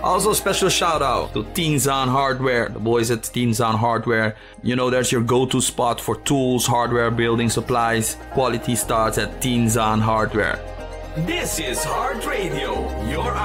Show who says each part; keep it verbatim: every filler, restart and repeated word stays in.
Speaker 1: Also, special shout out to Tenzan Hardware, the boys at Tenzan Hardware. You know, there's your go-to spot for tools, hardware, building supplies. Quality starts at Tenzan Hardware.
Speaker 2: This is Heart Radio, your